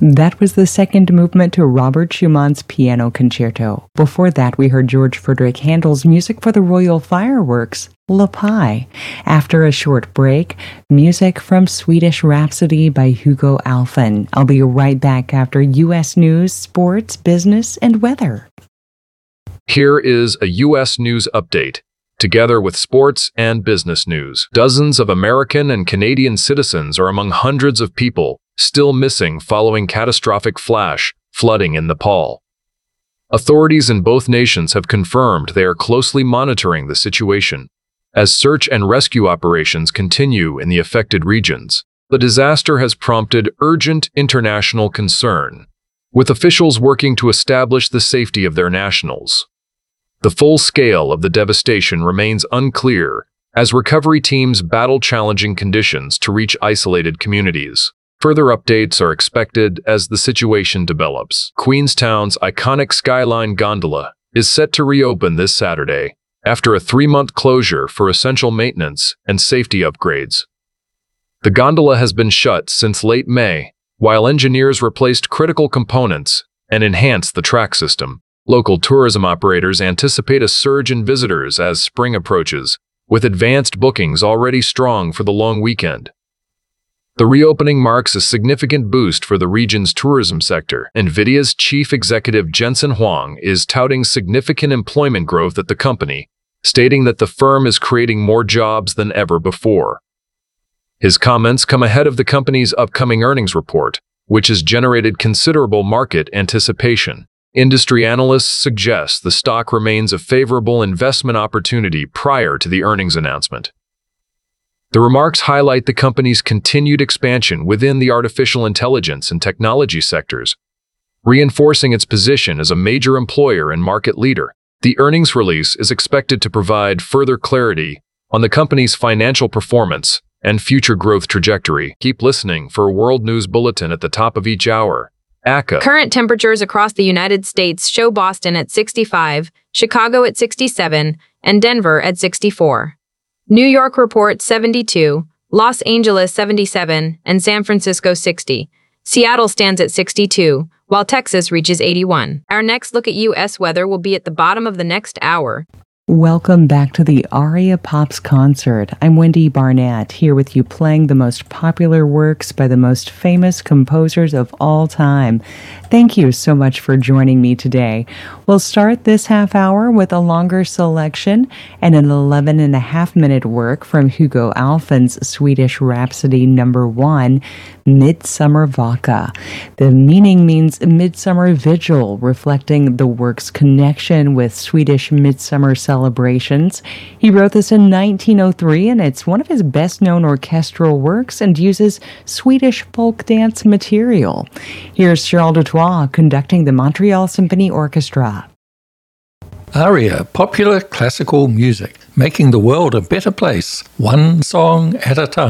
That was the second movement to Robert Schumann's Piano Concerto. Before that, we heard George Frederick Handel's music for the Royal Fireworks, La Pie. After a short break, music from Swedish Rhapsody by Hugo Alfvén. I'll be right back after U.S. news, sports, business, and weather. Here is a U.S. news update. Together with sports and business news, dozens of American and Canadian citizens are among hundreds of people still missing following catastrophic flash flooding in Nepal. Authorities in both nations have confirmed they are closely monitoring the situation as search and rescue operations continue in the affected regions. The disaster has prompted urgent international concern, with officials working to establish the safety of their nationals. The full scale of the devastation remains unclear as recovery teams battle challenging conditions to reach isolated communities. Further updates are expected as the situation develops. Queenstown's iconic Skyline Gondola is set to reopen this Saturday after a 3-month closure for essential maintenance and safety upgrades. The gondola has been shut since late May, while engineers replaced critical components and enhanced the track system. Local tourism operators anticipate a surge in visitors as spring approaches, with advanced bookings already strong for the long weekend. The reopening marks a significant boost for the region's tourism sector. NVIDIA's chief executive Jensen Huang is touting significant employment growth at the company, stating that the firm is creating more jobs than ever before. His comments come ahead of the company's upcoming earnings report, which has generated considerable market anticipation. Industry analysts suggest the stock remains a favorable investment opportunity prior to the earnings announcement. The remarks highlight the company's continued expansion within the artificial intelligence and technology sectors, reinforcing its position as a major employer and market leader. The earnings release is expected to provide further clarity on the company's financial performance and future growth trajectory. Keep listening for a World News Bulletin at the top of each hour. ACA. Current temperatures across the United States show Boston at 65, Chicago at 67, and Denver at 64. New York reports 72, Los Angeles 77, and San Francisco 60. Seattle stands at 62, while Texas reaches 81. Our next look at U.S. weather will be at the bottom of the next hour. Welcome back to the Aria Pops concert. I'm Wendy Barnett, here with you playing the most popular works by the most famous composers of all time. Thank you so much for joining me today. We'll start this half hour with a longer selection and an 11.5-minute work from Hugo Alfvén's Swedish Rhapsody No. 1, Midsummer Vaka. The meaning means midsummer vigil, reflecting the work's connection with Swedish midsummer celebrations. He wrote this in 1903, and it's one of his best-known orchestral works and uses Swedish folk dance material. Here's Charles Dutoit conducting the Montreal Symphony Orchestra. Aria, popular classical music, making the world a better place, one song at a time.